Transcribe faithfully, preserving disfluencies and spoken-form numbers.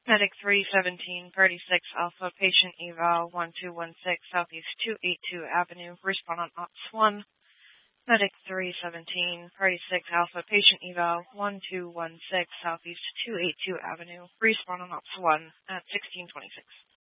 Medic three seventeen, Party six Alpha, Patient Eval one two one six, Southeast two eighty-two Avenue, respond on Ops one. Medic three seventeen, Party six Alpha, Patient Eval one two one six, Southeast two eighty-two Avenue, respawn on Ops one at sixteen twenty-six.